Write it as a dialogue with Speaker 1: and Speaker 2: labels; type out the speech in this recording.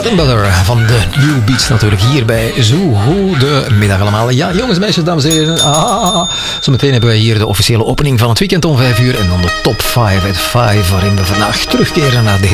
Speaker 1: Brother van de New Beats natuurlijk hier bij Zoo. Goedemiddag allemaal. Ja, jongens, meisjes, dames en heren. Zometeen hebben wij hier de officiële opening van het weekend om 5 uur. En dan de top 5 uit 5, waarin we vandaag terugkeren naar de